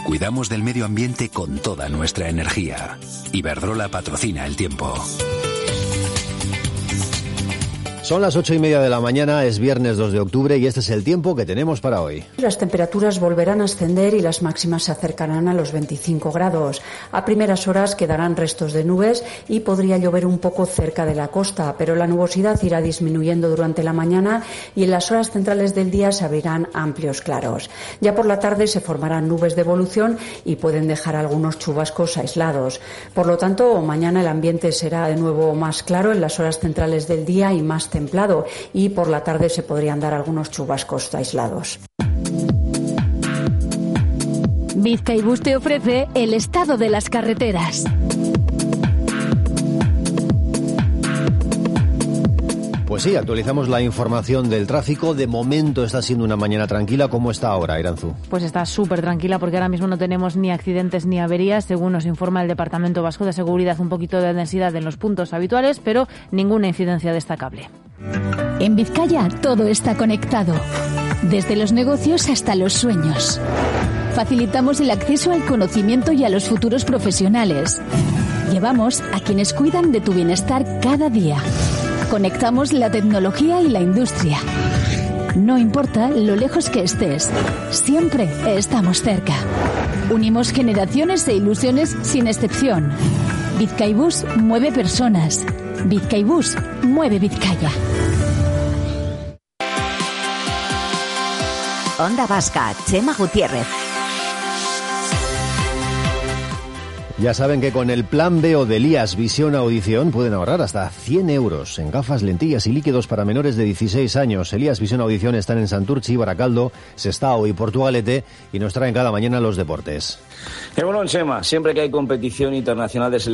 Cuidamos del medio ambiente con toda nuestra energía. Iberdrola patrocina el tiempo. Son las 8:30 de la mañana, es viernes 2 de octubre y este es el tiempo que tenemos para hoy. Las temperaturas volverán a ascender y las máximas se acercarán a los 25 grados. A primeras horas quedarán restos de nubes y podría llover un poco cerca de la costa, pero la nubosidad irá disminuyendo durante la mañana y en las horas centrales del día se abrirán amplios claros. Ya por la tarde se formarán nubes de evolución y pueden dejar algunos chubascos aislados. Por lo tanto, mañana el ambiente será de nuevo más claro en las horas centrales del día y más templado, y por la tarde se podrían dar algunos chubascos aislados. Bizkaibus te ofrece el estado de las carreteras. Pues sí, actualizamos la información del tráfico. De momento está siendo una mañana tranquila. ¿Cómo está ahora, Iranzu? Pues está súper tranquila porque ahora mismo no tenemos ni accidentes ni averías, según nos informa el Departamento Vasco de Seguridad. Un poquito de densidad en los puntos habituales, pero ninguna incidencia destacable. En Vizcaya todo está conectado, desde los negocios hasta los sueños. Facilitamos el acceso al conocimiento y a los futuros profesionales. Llevamos a quienes cuidan de tu bienestar cada día. Conectamos la tecnología y la industria. No importa lo lejos que estés, siempre estamos cerca. Unimos generaciones e ilusiones sin excepción. Bizkaibus mueve personas. Bizkaibus mueve Vizcaya. Onda Vasca, Chema Gutiérrez. Ya saben que con el plan B o de Elías Visión Audición pueden ahorrar hasta 100 euros en gafas, lentillas y líquidos para menores de 16 años. Elías Visión Audición están en Santurtzi, Baracaldo, Sestao y Portugalete y nos traen cada mañana los deportes. Bueno, Chema, siempre que hay competición internacional de selección